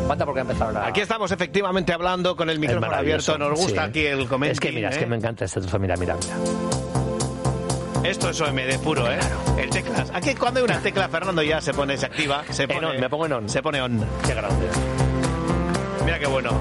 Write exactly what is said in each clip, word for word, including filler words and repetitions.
falta porque ha empezado ahora. Aquí estamos efectivamente hablando con el micrófono abierto. Nos gusta sí. aquí el comentario. Es que mira, ¿eh? es que me encanta este trozo. Mira, mira, mira. Esto es O M D puro, ¿eh? El teclas. Aquí cuando hay una tecla, Fernando ya se pone, se activa. Se pone, en on, me pongo en on. Se pone on. Qué grande. Mira qué bueno.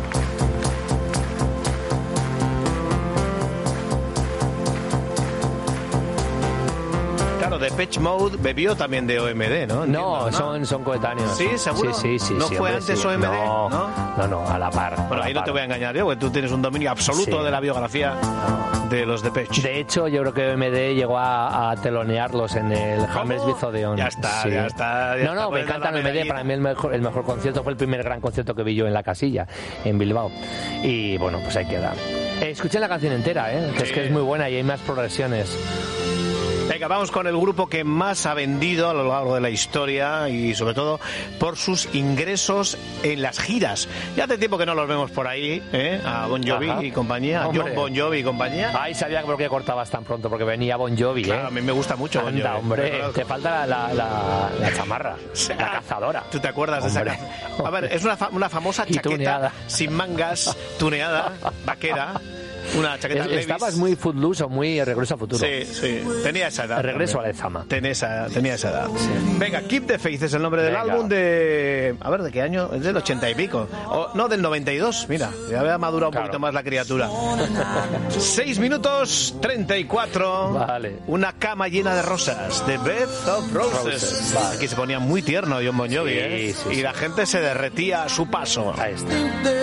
Claro, Depeche Mode bebió también de O M D, ¿no? Entiendo, No, ¿no? Son, son coetáneos. ¿Sí? ¿Seguro? Sí, sí, sí. ¿No sí, fue hombre, antes sí. O M D? No, ¿No? no, no, a la par. Bueno, a ahí la no te par. voy a engañar yo, porque tú tienes un dominio absoluto Sí. de la biografía de los Depeche. De hecho, yo creo que O M D llegó a, a telonearlos en el Hammersmith Odeon. Ya está, Sí. ya está. Ya no, no, está me encanta el O M D. Para mí el mejor, el mejor concierto fue el primer gran concierto que vi yo en La Casilla, en Bilbao. Y bueno, pues ahí queda. Eh, escuchen la canción entera, ¿eh? Que Sí. es que es muy buena y hay más progresiones. Venga, vamos con el grupo que más ha vendido a lo largo de la historia y sobre todo por sus ingresos en las giras. Ya hace tiempo que no los vemos por ahí, ¿eh? A Bon Jovi Ajá. y compañía, a Hombre. John Bon Jovi y compañía. Ay, sabía por qué cortabas tan pronto, porque venía Bon Jovi, Claro, ¿eh? a mí me gusta mucho Bon Anda, Jovi. hombre, te falta la, la, la, la chamarra, la cazadora. ¿Tú te acuerdas Hombre. de esa canción? A ver, es una, fa- una famosa Y chaqueta tuneada. sin mangas, tuneada, vaquera, una chaqueta Es- Levi's. Estabas muy footloose o muy Regreso a Futuro. Sí, sí, tenía esa edad. Regreso también. a Lezama. Tenía esa, tenía esa edad. Venga, Keep the Faith es el nombre del Venga. álbum de... A ver, ¿de qué año? Es del ochenta y pico. O, no, del noventa y dos, mira. Ya había madurado un Claro. poquito más la criatura. seis minutos treinta y cuatro. Vale. Una cama llena de rosas. The Bed of Roses. Roses, vale. Aquí se ponía muy tierno John Bon Jovi, Sí, ¿eh? sí, y sí. la gente se derretía a su paso. Ahí está.